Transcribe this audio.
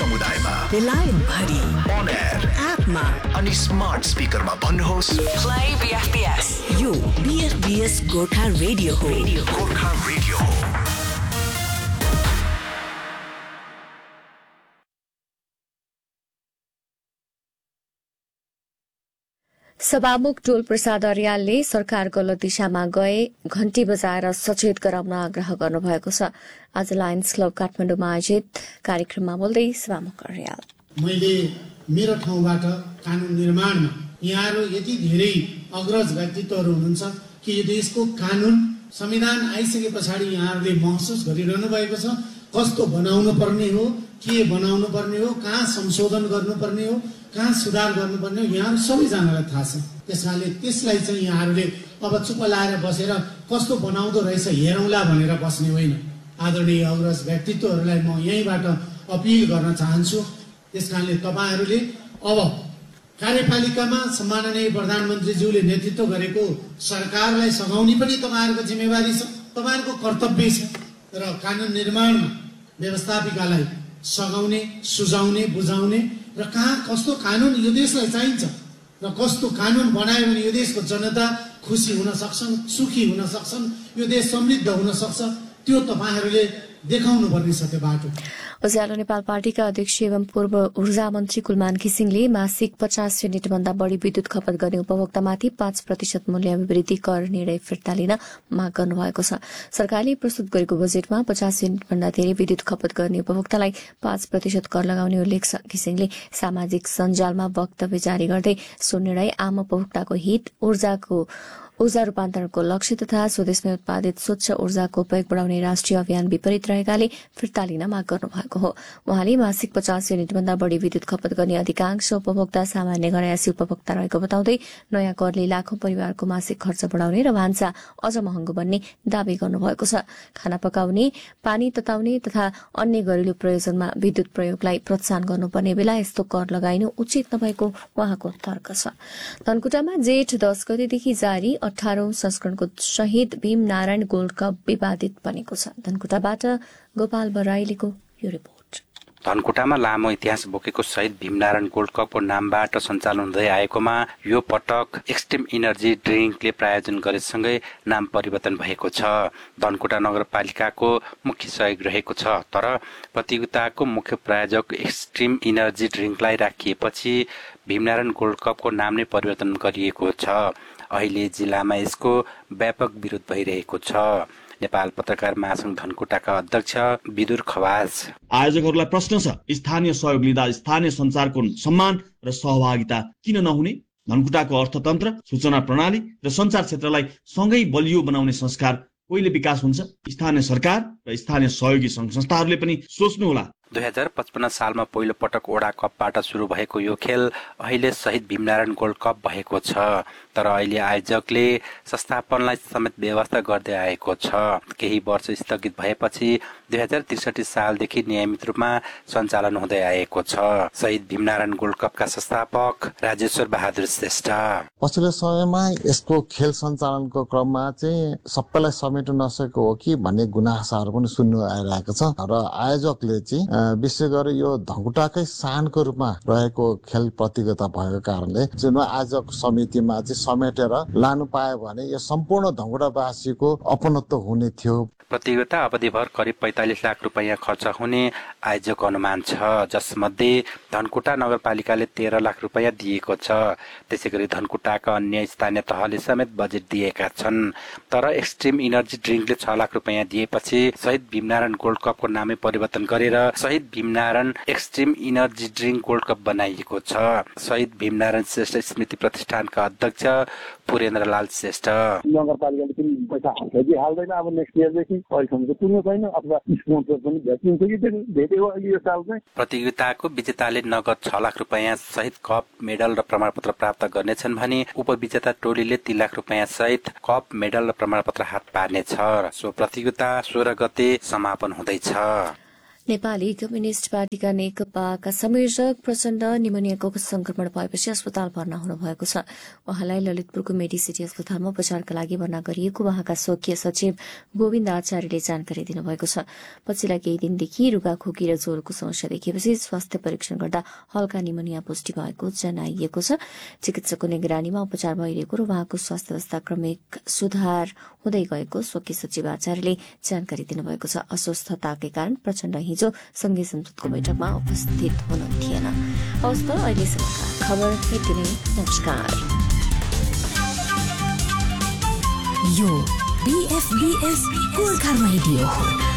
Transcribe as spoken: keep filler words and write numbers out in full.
समुदायमा बेलायत भरि अन एयर एपमा अनि स्मार्ट स्पिकरमा भन्नुहोस् प्ले बीएफपीएस। यो बीएफपीएस गोर्खा रेडियो हो। गोर्खा रेडियो हो। सभामुख टोल प्रसाद अर्यालले सरकार गलत दिशामा गए घण्टी बजाएर सचेत गराउन आग्रह गर्नुभएको छ। आज लायन्स क्लब काठमाडौँमा आयोजित कार्यक्रममा बोल्दै सभामुख अर्याल, मैले मेरो ठाउँबाट कानून निर्माणमा यहाँहरू यति धेरै अग्रज व्यक्तित्वहरू हुनुहुन्छ कि यो देशको कानून संविधान आइसके पछाडि यहाँहरूले महसुस गरिरहनु भएको छ कस्तो बनाउनु पर्ने हो, के बनाउनु पर्ने हो, कहाँ संशोधन गर्नुपर्ने हो, कहाँ सुधार गर्नुपर्ने हो, यहाँहरू सबैजनालाई थाहा छ। त्यसकारणले त्यसलाई चाहिँ यहाँहरूले अब चुप लाएर बसेर कस्तो बनाउँदो रहेछ हेरौँला भनेर बस्ने होइन। आदरणीय अग्रज व्यक्तित्वहरूलाई म यहीँबाट अपिल गर्न चाहन्छु। त्यसकारणले तपाईँहरूले अब कार्यपालिकामा सम्माननीय प्रधानमन्त्रीज्यूले नेतृत्व गरेको सरकारलाई सघाउने पनि तपाईँहरूको जिम्मेवारी छ, तपाईँहरूको कर्तव्य छ। र कानुन निर्माणमा व्यवस्थापिकालाई सघाउने, सुझाउने, बुझाउने र कहाँ कस्तो कानुन यो देशलाई चाहिन्छ र कस्तो कानुन बनायो भने यो देशको जनता खुसी हुन सक्छन्, सुखी हुन सक्छन्, यो देश समृद्ध हुन सक्छ, त्यो तपाईँहरूले देखाउनु पर्ने छ त्यो बाटो। उज्यालो नेपाल पार्टीका अध्यक्ष एवं पूर्व ऊर्जा मन्त्री कुलमान घिसिङले मासिक पचास युनिट भन्दा बढ़ी विद्युत खपत गर्ने उपभोक्तामाथि पाँच प्रतिशत मूल्य वृद्धि कर निर्णय फिर्ता लिन माग गर्नुभएको छ। सरकारले प्रस्तुत गरेको बजेटमा पचास युनिट भन्दा धेरै विद्युत खपत गर्ने उपभोक्तालाई पाँच प्रतिशत कर लगाउने उल्लेख छ। घिसिङले सामाजिक सञ्जालमा वक्तव्य जारी गर्दै सो निर्णय आम उपभोक्ताको हित, ऊर्जाको ऊर्जा रूपान्तरणको लक्ष्य तथा स्वदेशमै उत्पादित स्वच्छ ऊर्जाको उपयोग बढ़ाउने राष्ट्रिय अभियान विपरीत रहेकाले फिर्ता लिन माग गर्नुभएको हो। उहाँले मासिक पचास युनिट भन्दा बढ़ी विद्युत खपत गर्ने अधिकांश उपभोक्ता सामान्य घरायसी उपभोक्ता रहेको बताउँदै नयाँ करले लाखौं परिवारको मासिक खर्च बढ़ाउने र भान्सा अझ महँगो बन्ने दावी गर्नुभएको छ। खाना पकाउने, पानी तताउने तथा अन्य घरेलु प्रयोजनमा विद्युत प्रयोगलाई प्रोत्साहन गर्नुपर्ने बेला यस्तो कर लगाइनु उचित नभएको उहाँको तर्क छ। धनकुटामा जेठ दस गतेदेखि जारी अठारौं संस्करणको शहीद भीम नारायण गोल्ड कप विवादित बनेको छ। धनकुटाबाट गोपाल बराइलीको यो रिपोर्ट। धनकुटामा लामो इतिहास बोकेको शहीद भीमनारायण गोल्ड कपको नामबाट सञ्चालन हुँदै आएकोमा यो पटक एक्सट्रिम इनर्जी ड्रिङ्कले प्रायोजन गरेसँगै नाम परिवर्तन भएको छ। धनकुटा नगरपालिकाको मुख्य सहयोग रहेको छ, तर प्रतियोगिताको मुख्य प्रायोजक एक्सट्रिम इनर्जी ड्रिङ्कलाई राखिएपछि भीमनारायण गोल्ड कपको नाम नै परिवर्तन गरिएको छ। अहिले जिल्लामा यसको व्यापक विरोध भइरहेको छ। नेपाल पत्रकार महासंघ धनकुटाका अध्यक्ष विदुर खवाज, आयोजकहरूलाई प्रश्न छ, स्थानीय सहयोग लिँदा स्थानीय सञ्चारको सम्मान र सहभागिता किन नहुने? धनकुटाको अर्थतन्त्र, सूचना प्रणाली र सञ्चार क्षेत्रलाई सँगै बलियो बनाउने संस्कार कहिले विकास हुन्छ? स्थानीय सरकार र स्थानीय सहयोगी संघ संस्थाहरूले पनि सोच्नुहोला। दुई हजार पचपन्न सालमा पहिलो पटक ओडा कपबाट सुरु भएको यो खेल अहिले शहीद भीमनारायण गोल्ड कप भएको छ, तर अहिले आयोजकले संस्थापनलाई समेत व्यवस्था गर्दै आएको छ। केही वर्ष स्थगित भएपछि दुई हजार त्रिसठी सालदेखि नियमित रूपमा सञ्चालन हुँदै आएको छ। शहीद भीमनारायण गोल्ड कपका संस्थापक राजेश्वर बहादुर श्रेष्ठ, पछिल्लो समयमा यसको खेल सञ्चालनको क्रममा चाहिँ सबैलाई समेट्न नसकेको हो कि भन्ने गुनासाहरू पनि सुन्नु आइरहेको छ र आयोजकले चाहिँ विशेष गरी यो धनकुटाकै सानको रूपमा रहेको खेल प्रतियोगिता भएको कारणले जुन आयोजक समितिमा चाहिँ समेटेर लानु पायो भने यो सम्पूर्ण धनकुटावासीको अपनत्व हुने थियो। प्रतियोगिता अवधिभर करिब पैंतालिस लाख रुपैयाँ खर्च हुने आयोजक अनुमान छ, जसमध्ये धनकुटा नगरपालिकाले तेह्र लाख रुपैयाँ दिएको छ। त्यसै गरी धनकुटाका अन्य स्थानीय तहले समेत बजेट दिएका छन्, तर एक्सट्रिम इनर्जी ड्रिङ्कले छ लाख रुपैयाँ दिएपछि शहीद भीमनारायण गोल्ड कपको नामै परिवर्तन गरेर शहीद भीमनारायण extreme energy drink gold cup बनाइएको छ। शहीद भीमनारायण श्रेष्ठ स्मृति प्रतिष्ठानका अध्यक्ष पुरेन्द्र लाल श्रेष्ठ, नगरपालिकाले पनि पैसा हाल्छ कि हाल्दैन, अब नेक्स्ट इयरदेखि अहिलेसम्म चाहिँ पुग्नु छैन, अथवा स्पोन्सर पनि भेटिन्छ कि भेटेको यो साल चाहिँ। प्रतियोगिताको विजेताले नगद छ लाख रुपैयाँ सहित कप, मेडल र प्रमाणपत्र प्राप्त गर्नेछन् भने उपविजेता टोलीले तीन लाख रुपैयाँ सहित कप, मेडल र प्रमाणपत्र हात पार्नेछ। सो प्रतियोगिता सोह्र गते समापन हुँदैछ। नेपाली कम्युनिष्ट पार्टीका नेकपाका संयोजक प्रचण्ड निमोनियाको संक्रमण भएपछि अस्पताल भर्ना हुनुभएको छ। उहाँलाई ललितपुरको मेडिसिटी अस्पतालमा उपचारका लागि भर्ना गरिएको उहाँका स्वकीय सचिव गोविन्द आचार्यले जानकारी दिनुभएको छ। पछिल्ला केही दिनदेखि रुगा खोकी र ज्वरोको समस्या देखिएपछि स्वास्थ्य परीक्षण गर्दा हल्का निमोनिया पुष्टि भएको जनाइएको छ। चिकित्सकको निगरानीमा उपचार भइरहेको र उहाँको स्वास्थ्य अवस्था क्रमिक सुधार हुँदै गएको स्वकीय सचिव आचार्यले जानकारी दिनुभएको छ। अस्वस्थताकै कारण प्रचण्ड हिजो संघीय संसदको बैठकमा उपस्थित हुनुहुन्थेन। हवस् त अहिलेसम्मका खबर यति नै। नमस्कार। यो बीएफबीएस गोर्खा रेडियो हो।